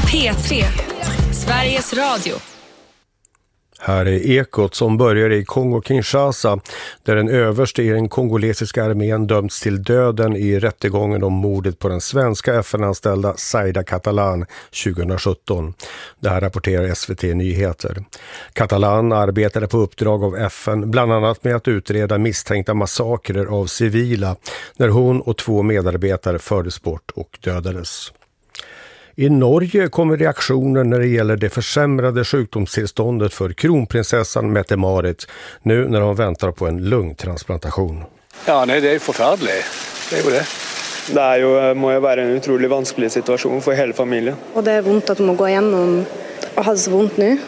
P3, Sveriges Radio. Här är Ekot som börjar i Kongo-Kinshasa, där en överste i den kongolesiska armén dömts till döden i rättegången om mordet på den svenska FN-anställda Zaida Catalan 2017. Det här rapporterar SVT Nyheter. Catalan arbetade på uppdrag av FN bland annat med att utreda misstänkta massakrer av civila när hon och 2 medarbetare fördes bort och dödades. I Norge kommer reaktioner när det gäller det försämrade sjukdomstillståndet för kronprinsessan Mette-Marit nu när hon väntar på en lungtransplantation. Ja, nej, det är förfärligt. Det är ju det. Det må ju vara en otroligt vanskelig situation för hela familjen. Och det är ont att hon må gå igenom och ha så ont nu.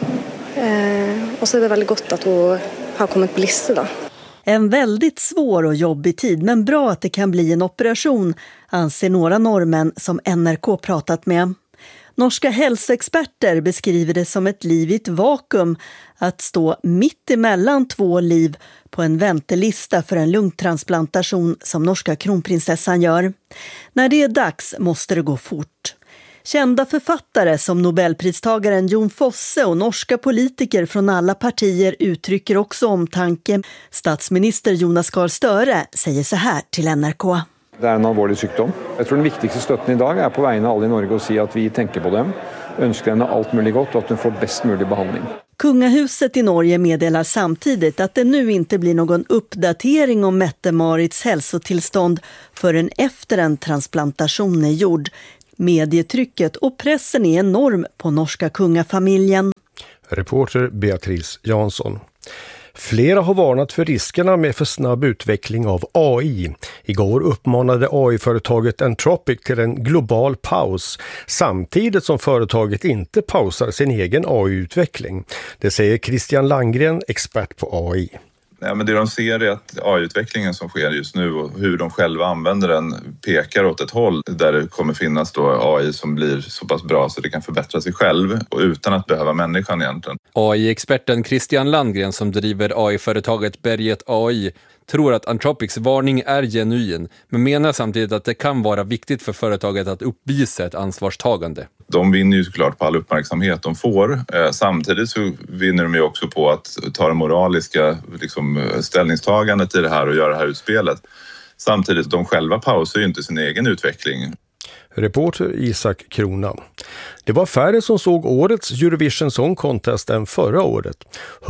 Och så är det väldigt gott att hon har kommit på listan då. En väldigt svår och jobbig tid, men bra att det kan bli en operation, anser några norrmän som NRK pratat med. Norska hälsoexperter beskriver det som ett liv i ett vakuum, att stå mitt emellan 2 liv på en väntelista för en lungtransplantation som norska kronprinsessan gör. När det är dags måste det gå fort. Kända författare som Nobelpristagaren Jon Fosse och norska politiker från alla partier uttrycker också omtanke. Statsminister Jonas Gahr Støre säger så här till NRK. Det är en allvarlig sjukdom. Jag tror den viktigaste stötten idag är på vägen av alla i Norge att säga att vi tänker på dem, önskar henne allt möjligt gott och att hon får bäst möjlig behandling. Kungahuset i Norge meddelar samtidigt att det nu inte blir någon uppdatering om Mette-Marits hälsotillstånd förrän efter en transplantation är gjord. Medietrycket och pressen är enorm på norska kungafamiljen. Reporter Beatrice Jansson. Flera har varnat för riskerna med för snabb utveckling av AI. Igår uppmanade AI-företaget Anthropic till en global paus, samtidigt som företaget inte pausar sin egen AI-utveckling. Det säger Christian Landgren, expert på AI. Ja, men det de ser är att AI-utvecklingen som sker just nu och hur de själva använder den pekar åt ett håll där det kommer finnas då AI som blir så pass bra så det kan förbättra sig själv och utan att behöva människan egentligen. AI-experten Christian Landgren som driver AI-företaget Berget AI tror att Anthropics varning är genuin, men menar samtidigt att det kan vara viktigt för företaget att uppvisa ett ansvarstagande. De vinner ju såklart på all uppmärksamhet de får. Samtidigt så vinner de ju också på att ta det moraliska ställningstagandet i det här och göra det här utspelet. Samtidigt de själva pausar ju inte sin egen utveckling. Reporter Isak Krona. Det var färre som såg årets Eurovision Song Contest än förra året.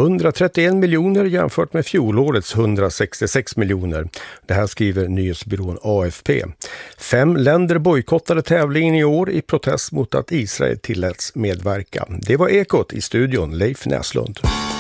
131 miljoner jämfört med fjolårets 166 miljoner. Det här skriver nyhetsbyrån AFP. 5 länder bojkottade tävlingen i år i protest mot att Israel tilläts medverka. Det var Ekot, i studion Leif Näslund.